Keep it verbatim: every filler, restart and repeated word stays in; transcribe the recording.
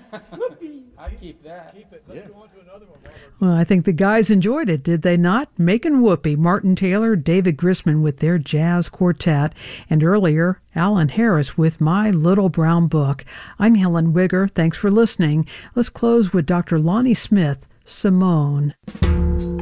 I keep that. Keep it. Let's yeah. go on to another one. Well, I think the guys enjoyed it, did they not? Making Whoopee, Martin Taylor, David Grisman with their jazz quartet, and earlier, Alan Harris with My Little Brown Book. I'm Helen Wigger. Thanks for listening. Let's close with Doctor Lonnie Smith, Simone.